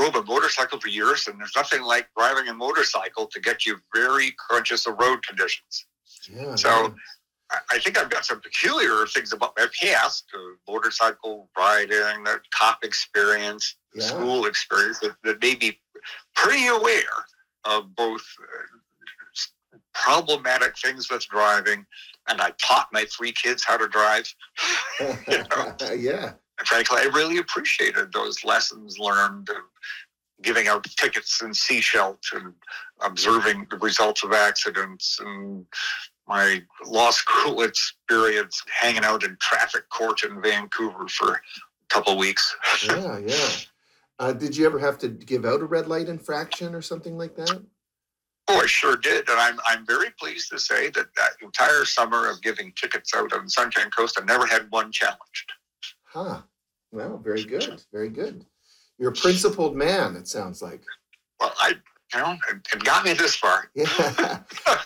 drove a motorcycle for years, and there's nothing like driving a motorcycle to get you very conscious of road conditions. Yeah, so I think I've got some peculiar things about my past, motorcycle riding, the cop experience, school experience, that made me pretty aware of both problematic things with driving, and I taught my 3 kids how to drive. Yeah. And frankly, I really appreciated those lessons learned of giving out tickets in Seashelt and observing the results of accidents, and my law school experience hanging out in traffic court in Vancouver for a couple of weeks. Yeah. Did you ever have to give out a red light infraction or something like that? Oh, I sure did. And I'm very pleased to say that entire summer of giving tickets out on the Sunshine Coast, I never had one challenged. Huh. Well, very good. Very good. You're a principled man, it sounds like. Well, it got me this far. Yeah.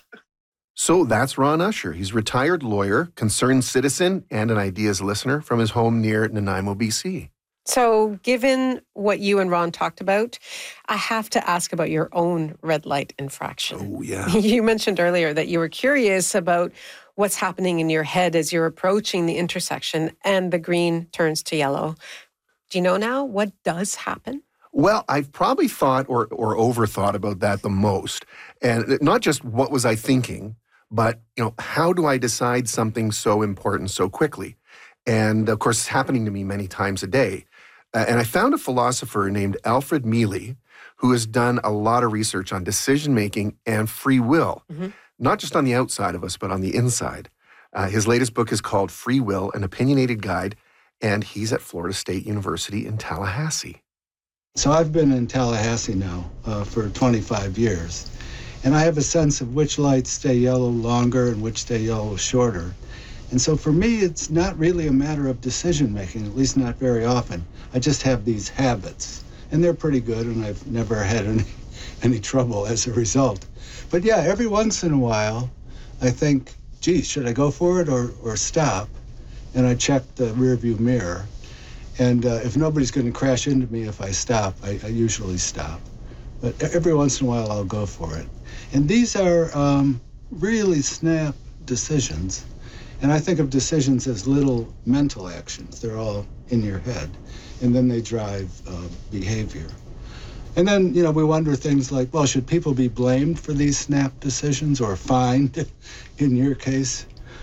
So that's Ron Usher. He's a retired lawyer, concerned citizen, and an ideas listener from his home near Nanaimo, BC. So given what you and Ron talked about, I have to ask about your own red light infraction. Oh, yeah. You mentioned earlier that you were curious about what's happening in your head as you're approaching the intersection and the green turns to yellow. Do you know now what does happen? Well, I've probably thought or overthought about that the most. And not just what was I thinking, but, how do I decide something so important so quickly? And, of course, it's happening to me many times a day. And I found a philosopher named Alfred Mealy who has done a lot of research on decision-making and free will, not just on the outside of us, but on the inside. His latest book is called Free Will, An Opinionated Guide, and he's at Florida State University in Tallahassee. So I've been in Tallahassee now for 25 years, and I have a sense of which lights stay yellow longer and which stay yellow shorter. And so for me, it's not really a matter of decision-making, at least not very often. I just have these habits, and they're pretty good, and I've never had any trouble as a result. But yeah, every once in a while, I think, gee, should I go for it or stop? And I check the rearview mirror. And if nobody's going to crash into me if I stop, I usually stop. But every once in a while, I'll go for it. And these are really snap decisions. And I think of decisions as little mental actions. They're all in your head. And then they drive behavior. And then, we wonder things like, well, should people be blamed for these snap decisions or fined in your case?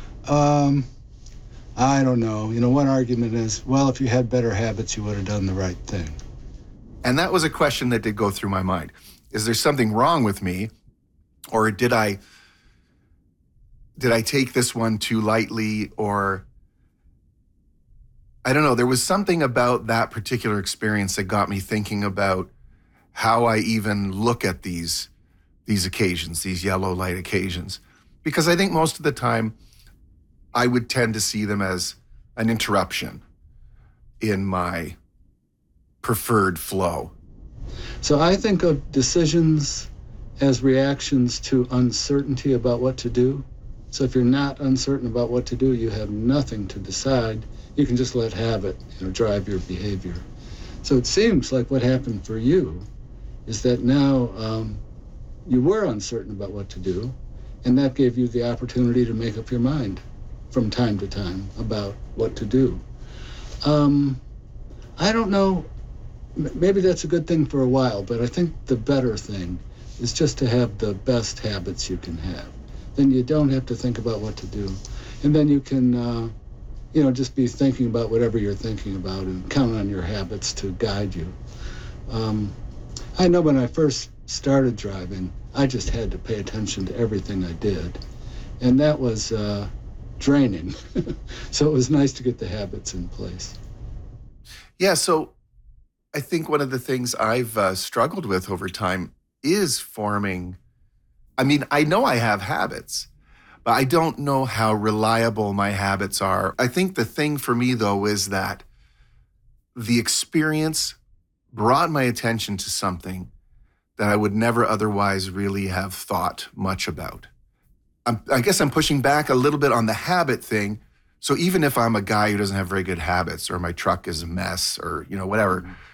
I don't know. One argument is, well, if you had better habits, you would have done the right thing. And that was a question that did go through my mind. Is there something wrong with me? Or did I take this one too lightly? Or, I don't know, there was something about that particular experience that got me thinking about how I even look at these occasions, these yellow light occasions. Because I think most of the time, I would tend to see them as an interruption in my preferred flow. So I think of decisions as reactions to uncertainty about what to do. So if you're not uncertain about what to do, you have nothing to decide. You can just let habit, drive your behavior. So it seems like what happened for you is that now you were uncertain about what to do, and that gave you the opportunity to make up your mind from time to time about what to do. I don't know, maybe that's a good thing for a while, but I think the better thing is just to have the best habits you can have. Then you don't have to think about what to do. And then you can, just be thinking about whatever you're thinking about and count on your habits to guide you. I know when I first started driving, I just had to pay attention to everything I did. And that was draining. So it was nice to get the habits in place. Yeah, so I think one of the things I've struggled with over time is forming. I know I have habits, but I don't know how reliable my habits are. I think the thing for me, though, is that the experience brought my attention to something that I would never otherwise really have thought much about. I guess I'm pushing back a little bit on the habit thing. So even if I'm a guy who doesn't have very good habits, or my truck is a mess, or whatever,